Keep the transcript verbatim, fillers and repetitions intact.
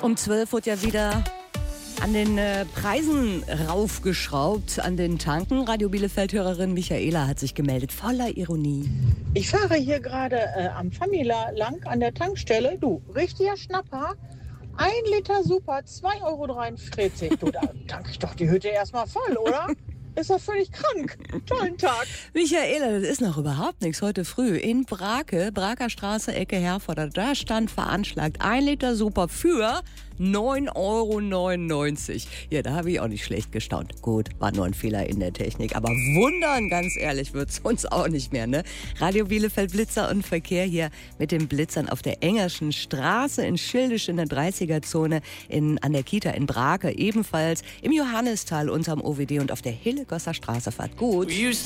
Um zwölf wird ja wieder an den äh, Preisen raufgeschraubt, an den Tanken. Radio Bielefeld-Hörerin Michaela hat sich gemeldet, voller Ironie. Ich fahre hier gerade äh, am Famila lang an der Tankstelle. Du, richtiger Schnapper. Ein Liter Super, zwei Euro dreiundvierzig. Du, da tanke ich doch die Hütte erstmal voll, oder? Ist doch völlig krank. Tollen Tag. Michaela, das ist noch überhaupt nichts. Heute früh in Brake, Braker Straße, Ecke Herforder, da stand veranschlagt ein Liter Super für neun Euro neunundneunzig. Ja, da habe ich auch nicht schlecht gestaunt. Gut, war nur ein Fehler in der Technik. Aber wundern, ganz ehrlich, wird's uns auch nicht mehr, ne? Radio Bielefeld Blitzer und Verkehr hier mit den Blitzern auf der Engerschen Straße in Schildisch in der dreißiger-Zone, in, an der Kita in Brake, ebenfalls im Johannistal unterm O W D und auf der Hillegosser Straße. Fahrt gut.